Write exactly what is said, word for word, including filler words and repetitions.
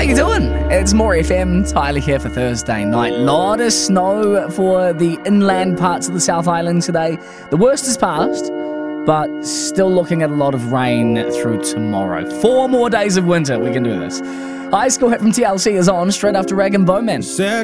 you doing? It's More F M, Tyler here for Thursday night. Lot of snow for the inland parts of the South Island today. The worst is past, but still looking at a lot of rain through tomorrow. Four more days of winter, we can do this. High School Hit from T L C is on straight after Rag and Bowman. Said